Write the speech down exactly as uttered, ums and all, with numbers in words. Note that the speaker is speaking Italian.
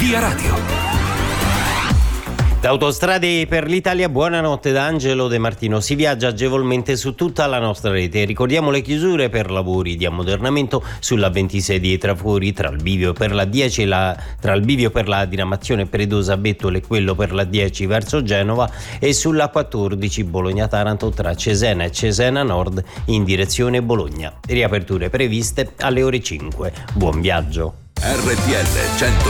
Via Radio. Da Autostrade per l'Italia, buonanotte da Angelo De Martino. Si viaggia agevolmente su tutta la nostra rete. Ricordiamo le chiusure per lavori di ammodernamento sulla ventisei di Trafori, tra il bivio per la dieci e la, tra il bivio per la diramazione Predosa Bettole e quello per la dieci verso Genova, e sulla quattordici Bologna-Taranto tra Cesena e Cesena Nord in direzione Bologna. Riaperture previste alle ore cinque. Buon viaggio. R T L cento